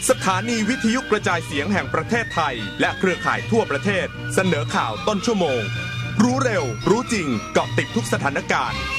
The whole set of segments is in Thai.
สถานีวิทยุกระจายเสียงแห่งประเทศไทยและเครือข่ายทั่วประเทศเสนอข่าวต้นชั่วโมงรู้เร็วรู้จริงเกาะติดทุกสถานการณ์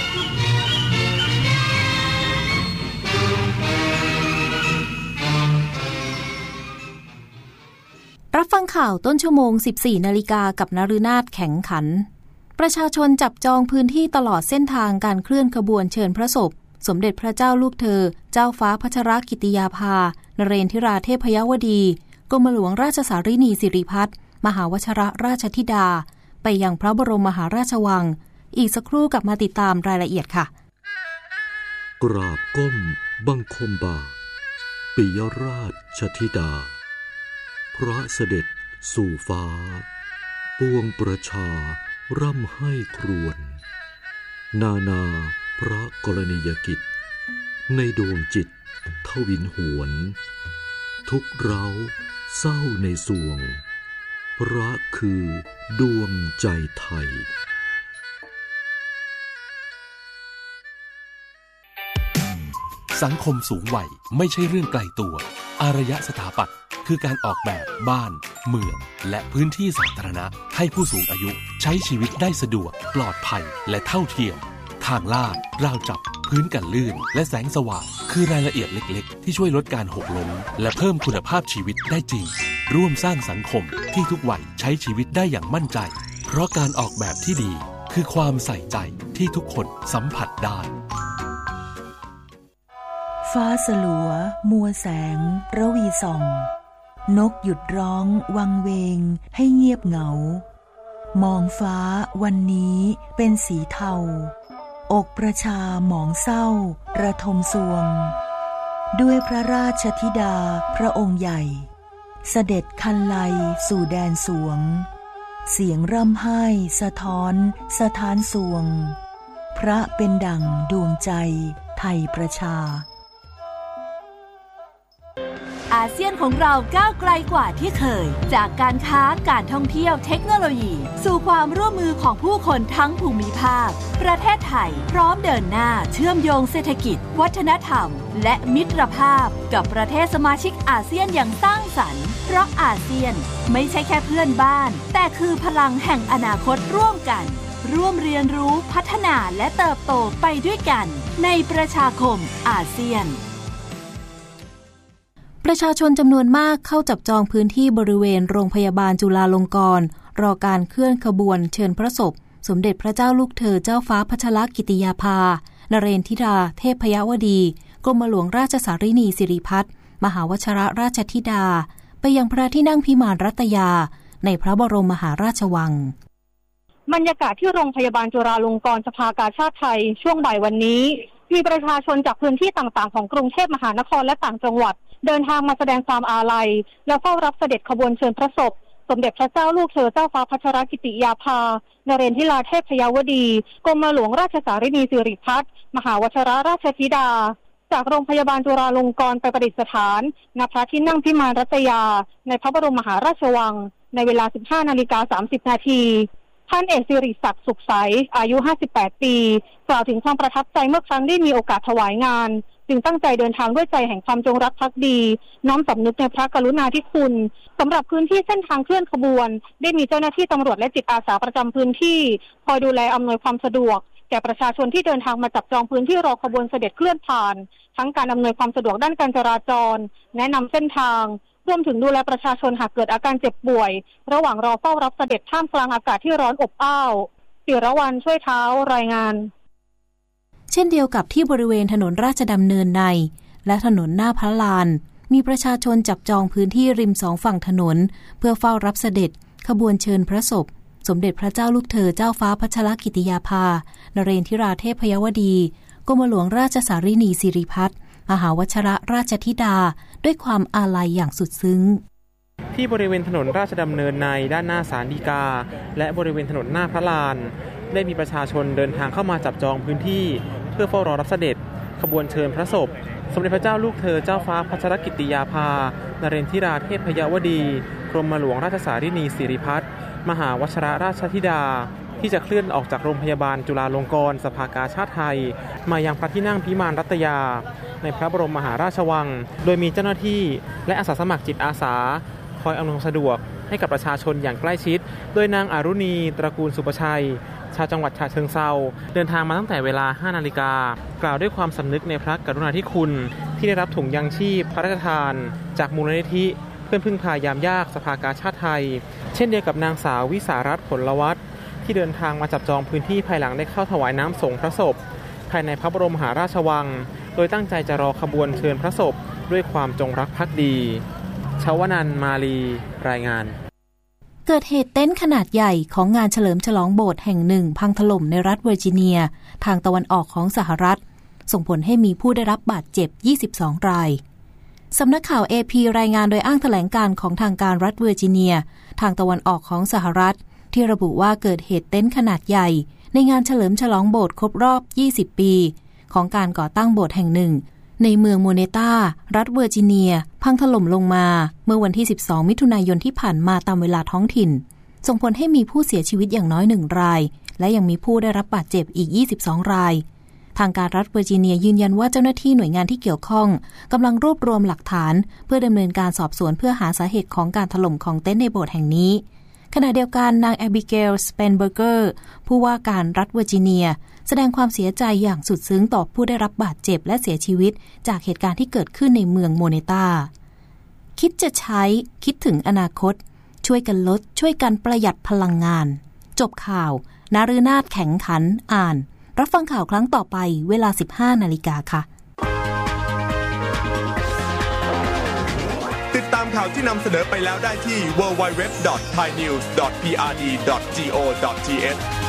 รับฟังข่าวต้นชั่วโมง 14 นาฬิกากับนฤนาถแข็งขันประชาชนจับจองพื้นที่ตลอดเส้นทางการเคลื่อนขบวนเชิญพระศพสมเด็จพระเจ้าลูกเธอเจ้าฟ้าพัชรกิติยาภานเรนทิราเทพยวดีกรมหลวงราชสารินีสิริพัฒน์มหาวชรราชธิดาไปยังพระบรมมหาราชวังอีกสักครู่กลับมาติดตามรายละเอียดค่ะกราบก้มบังคมบาทปิยราชธิดาพระเสด็จสู่ฟ้าปวงประชาร่ำให้ครวญนาพระกรณียกิจในดวงจิตทวินหวนทุกเร้าเศร้าในสวงพระคือดวงใจไทยสังคมสูงวัยไม่ใช่เรื่องไกลตัวอารยสถาปัตย์คือการออกแบบบ้านเมืองและพื้นที่สาธารณะให้ผู้สูงอายุใช้ชีวิตได้สะดวกปลอดภัยและเท่าเทียมทางลาดราวจับพื้นกันลื่นและแสงสว่างคือรายละเอียดเล็กๆที่ช่วยลดการหกล้มและเพิ่มคุณภาพชีวิตได้จริงร่วมสร้างสังคมที่ทุกวัยใช้ชีวิตได้อย่างมั่นใจเพราะการออกแบบที่ดีคือความใส่ใจที่ทุกคนสัมผัสได้ฟ้าสลัวมัวแสงระวีส่องนกหยุดร้องวังเวงให้เงียบเหงามองฟ้าวันนี้เป็นสีเทาอกประชาหมองเศร้าระทมสวงด้วยพระราชธิดาพระองค์ใหญ่เสด็จคันไลสู่แดนสวงเสียงร่ำไห้สะท้อนสถานสวงพระเป็นดั่งดวงใจไทยประชาอาเซียนของเราก้าวไกลกว่าที่เคยจากการค้าการท่องเที่ยวเทคโนโลยีสู่ความร่วมมือของผู้คนทั้งภูมิภาคประเทศไทยพร้อมเดินหน้าเชื่อมโยงเศรษฐกิจวัฒนธรรมและมิตรภาพกับประเทศสมาชิกอาเซียนอย่างสร้างสรรค์เพราะอาเซียนไม่ใช่แค่เพื่อนบ้านแต่คือพลังแห่งอนาคตร่วมกันร่วมเรียนรู้พัฒนาและเติบโตไปด้วยกันในประชาคมอาเซียนประชาชนจำนวนมากเข้าจับจองพื้นที่บริเวณโรงพยาบาลจุฬาลงกรณ์รอการเคลื่อนขบวนเชิญพระศพสมเด็จพระเจ้าลูกเธอเจ้าฟ้าพัชรกิติยาภานเรนทิราเทพยวดีกรมหลวงราชสารินีสิริพัฒน์มหาวชรราชธิดาไปยังพระที่นั่งพิมานรัตยาในพระบรมมหาราชวังบรรยากาศที่โรงพยาบาลจุฬาลงกรณ์สภากาชาดไทยช่วงบ่ายวันนี้มีประชาชนจากพื้นที่ต่างๆของกรุงเทพมหานครและต่างจังหวัดเดินทางมาแสดงความอาลัยและเฝ้ารับเสด็จขบวนเชิญพระศพสมเด็จพระเจ้าลูกเธอเจ้าฟ้าพัชรกิติยาภานเรนทิราเทพยวดีกรมหลวงราชสารินีสิริพัฒน์มหาวชรราชธิดาจากโรงพยาบาลจุฬาลงกรณ์ไปประดิษฐานณพระที่นั่งพิมานรัตยาในพระบรมมหาราชวังในเวลา 15:30 น.ท่านเอกสิริศักดิ์สุขใสอายุ 58 ปีกล่าวถึงความประทับใจเมื่อครั้งได้มีโอกาสถวายงานจึงตั้งใจเดินทางด้วยใจแห่งความจงรักภักดีน้อมสำนึกในพระกรุณาธิคุณสำหรับพื้นที่เส้นทางเคลื่อนขบวนได้มีเจ้าหน้าที่ตำรวจและจิตอาสาประจำพื้นที่คอยดูแลอำนวยความสะดวกแก่ประชาชนที่เดินทางมาจับจองพื้นที่รอขบวนเสด็จเคลื่อนผ่านทั้งการอำนวยความสะดวกด้านการจราจรแนะนำเส้นทางรวมถึงดูแลประชาชนหากเกิดอาการเจ็บป่วยระหว่างรอเฝ้ารับเสด็จท่ามกลางอากาศที่ร้อนอบอ้าวศิรวรรณช่วยเท้ารายงานเช่นเดียวกับที่บริเวณถนนราชดำเนินในและถนนหน้าพระลานมีประชาชนจับจองพื้นที่ริมสองฝั่งถนนเพื่อเฝ้ารับเสด็จขบวนเชิญพระศพสมเด็จพระเจ้าลูกเธอเจ้าฟ้าพัชรกิติยาภานเรนทิราเทพยวดีกรมหลวงราชสารินีสิริพัฒน์มหาวชรราชธิดาด้วยความอาลัยอย่างสุดซึ้งที่บริเวณถนนราชดำเนินในด้านหน้าศาลฎีกาและบริเวณถนนหน้าพระลานได้มีประชาชนเดินทางเข้ามาจับจองพื้นที่เพื่อเฝ้ารอรับเสด็จขบวนเชิญพระศพสมเด็จพระเจ้าลูกเธอเจ้าฟ้าพัชรกิติยาภานเรนทิราเทพยวดีกรมหลวงราชสารินีสิริพัฒน์มหาวชรราชธิดาที่จะเคลื่อนออกจากโรงพยาบาลจุฬาลงกรณ์สภากาชาดไทยมายังพระที่นั่งพิมานรัตยาในพระบรมมหาราชวังโดยมีเจ้าหน้าที่และอาสาสมัครจิตอาสาคอยอำนวยความสะดวกให้กับประชาชนอย่างใกล้ชิดโดยนางอารุณีตระกูลสุประชัยชาวจังหวัดฉะเชิงเทราเดินทางมาตั้งแต่เวลา 5 นาฬิกากล่าวด้วยความสำนึกในพระกรุณาธิคุณที่ได้รับถุงยังชีพพระราชทานจากมูลนิธิเพื่อนพึ่งพายามยากสภากาชาดไทยเช่นเดียวกับนางสาววิสารัตน์ผลวัฒน์ที่เดินทางมาจับจองพื้นที่ภายหลังได้เข้าถวายน้ำสงฆ์พระศพภายในพระบรมมหาราชวังโดยตั้งใจจะรอขบวนเชิญพระศพด้วยความจงรักภักดีชวนันท์มาลีรายงานเกิดเหตุเต็นท์ขนาดใหญ่ของงานเฉลิมฉลองโบสถ์แห่งหนึ่งพังถล่มในรัฐเวอร์จิเนียทางตะวันออกของสหรัฐส่งผลให้มีผู้ได้รับบาดเจ็บ22รายสำนักข่าว AP รายงานโดยอ้างแถลงการของทางการรัฐเวอร์จิเนียทางตะวันออกของสหรัฐที่ระบุว่าเกิดเหตุเต็นท์ขนาดใหญ่ในงานเฉลิมฉลองโบสถ์ครบรอบ20ปีของการก่อตั้งโบสถ์แห่งหนึ่งในเมืองโมเนตารัฐเวอร์จิเนียพังถล่มลงมาเมื่อวันที่12มิถุนายนที่ผ่านมาตามเวลาท้องถิ่นส่งผลให้มีผู้เสียชีวิตอย่างน้อย1รายและยังมีผู้ได้รับบาดเจ็บอีก22รายทางการรัฐเวอร์จิเนียยืนยันว่าเจ้าหน้าที่หน่วยงานที่เกี่ยวข้องกำลังรวบรวมหลักฐานเพื่อดำเนินการสอบสวนเพื่อหาสาเหตุของการถล่มของเต็นท์ในโบสถ์แห่งนี้ขณะเดียวกันนางแอบิเกล สเปนเบอร์เกอร์ผู้ว่าการรัฐเวอร์จิเนียแสดงความเสียใจอย่างสุดซึ้งต่อผู้ได้รับบาดเจ็บและเสียชีวิตจากเหตุการณ์ที่เกิดขึ้นในเมืองโมเนตาคิดจะใช้คิดถึงอนาคตช่วยกันลดช่วยกันประหยัดพลังงานจบข่าวนฤนาถแข็งขันอ่านรับฟังข่าวครั้งต่อไปเวลา 15 นาฬิกาค่ะติดตามข่าวที่นำเสนอไปแล้วได้ที่ www.thainews.prd.go.th